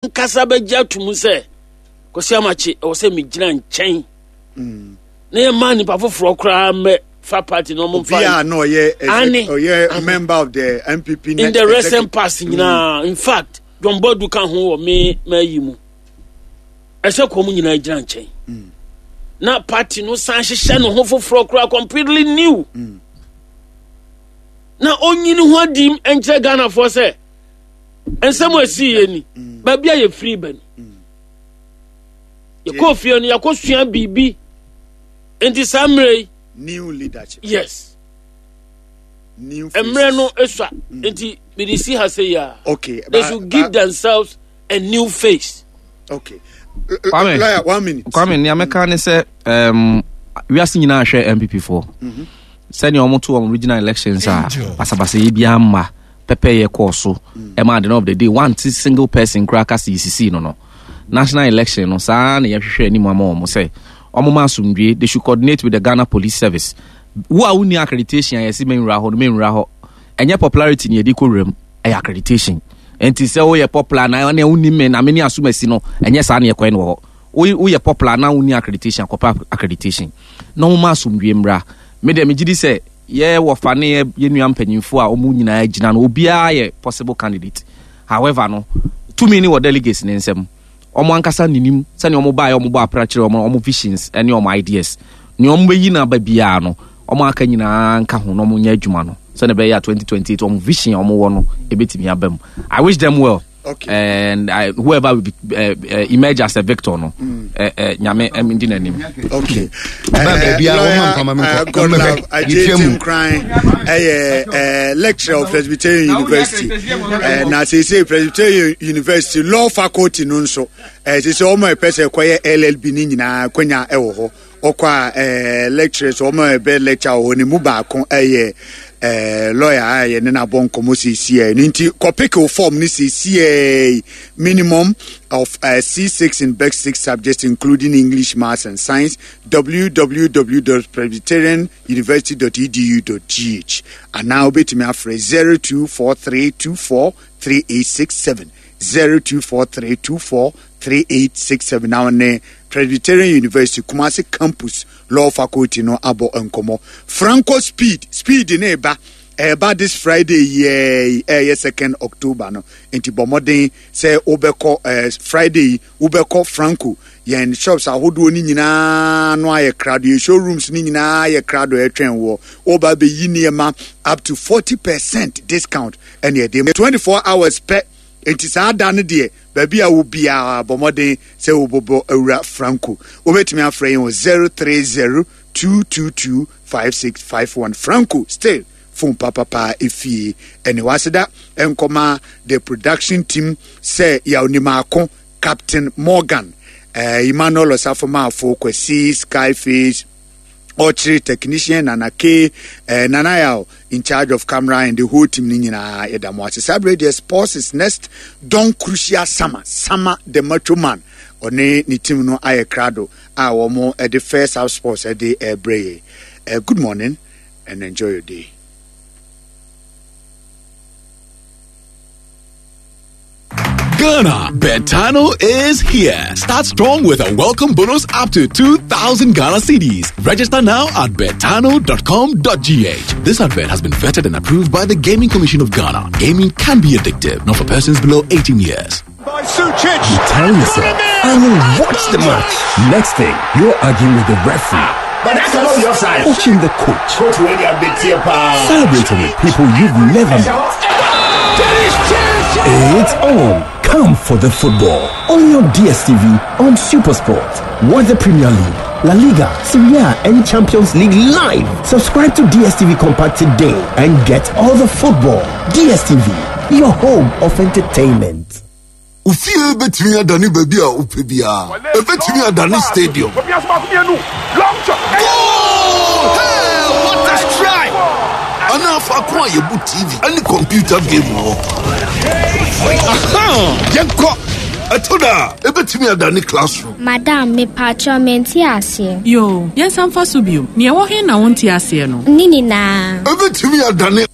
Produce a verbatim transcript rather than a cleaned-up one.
nkasa begya tumu se Kwasi Amache e wo se me gina nchen mm na ye man nipa foforo kra me fa party no mo fa yeah no ye ye member of the M P P in the recent past nyina in fact John Bodu kan ho me mayimu e se ko mu nyina gina nchen mm na party no san hye no ho foforo kra completely new mm na onyini ho adim enche Ghana for say ensemo asi ye ni ba bia ye free bani ye ko fie no ya ko sua bibi enti samre new leadership yes new emre no eswa enti we see her say ya okay they should give themselves a new face okay Kwame, one minute Kwame ni ameka ne say um we are seeing na hwe M P P for mhm send your omo to original elections ah pasabasa ye bia ma pepe ye course e ma the end of the day one single person cracker C C C no no national election no sa na ye hwehwe ni mu ama omo say omo ma asumdwe they should coordinate with the Ghana Police Service who are uni accreditation yes men ra ho men ra ho enye popularity ni e di ko rem e accreditation enti say wo ye popular na na uni men na many asumasi no enye sa na ye kwen wo wo ye popular na uni accreditation kopa accreditation no ma asumdwe mra me dem gidi say ye wo fa ne ye nuam panyimfo a omu nyina agina no obia ye possible candidate however no too many were delegates in nsem omo ankasa ninim se ne omo ba ye omo ba approach omo omo visions any omo ideas ne omo yi na ba bia no omo aka nyina nka ho no omo nya adwuma no se ne be ya twenty twenty-eight omo vision omo wo no ebetimi abam. I wish them well. Okay. And I, whoever will be, uh, uh, emerge as a victor no nyame em ndi nanim. Okay. God love I did him crying a lecturer of Presbyterian University and as I say Presbyterian University law faculty no so as is all my person kwaya L L B ni nyina kwanya e wo ho okwa eh lecturers o ma be lecture o ni mu ba kon eh eh lawyer aye ne na bon komo C C A nti copy form ni C C A minimum of uh, C six in basic six subjects including English, Maths and Science. w w w dot presbyterian university dot e d u dot g h and now bet me afre zero two four three two four three eight six seven zero two four three two four three eight six seven now ne Presbyterian University Kumasi campus law faculty no abo enkomo Franco speed speed in eba eba this Friday yeah eh second October no enti bomodin say obeko uh, Friday ubeko Franco yen shops ahodo ni nyina no aye crowd showrooms ni nyina aye crowd e twen wo oba be yiniema up to forty percent discount and yeah twenty-four hours per enti sa da ne de baby a wo bia bomodin say obobo awura Franco obetimi afre yen zero three zero two two two five six five one Franco still phone papa pa efie ene waseda enkoma the production team say ya onimako Captain Morgan uh, Emmanuel Osafoma for Kwesi Skyfish Orchard technician Nana K uh, Nanayao in charge of camera and the whole team nina edamwase celebrate the sports is next Don Crucial Summer Summer the Metro Man one ni team no aye crado a womo at the first house sports at the air bray. Uh, good morning and enjoy your day. Ghana, Betano is here. Start strong with a welcome bonus up to two thousand Ghana cedis. Register now at betano dot com dot g h. This advert has been vetted and approved by the Gaming Commission of Ghana. Gaming can be addictive, not for persons below eighteen years. By Sucic. You tell yourself, I will watch the match. Next thing, you're arguing with the referee. But that's not your side. Coaching the coach. Coach really a bit here, pal. Celebrating with people you've never met. It's on. Come for the football on your D S T V on SuperSport. Watch the Premier League, La Liga, Serie A, and Champions League live. Subscribe to D S T V Compact today and get all the football. D S T V, your home of entertainment. Ufie betimi adani baby a upebia. E betimi adani stadium. Hey, what a strike! Ana fa kwa yebu T V any computer game wo. Aha! Yenko Atoda, e betimi adani classroom. Madam, me patcho menti ase. Yo, yen samfa subio. Ni e wo he na wonti ase no. Nini na. E betimi adani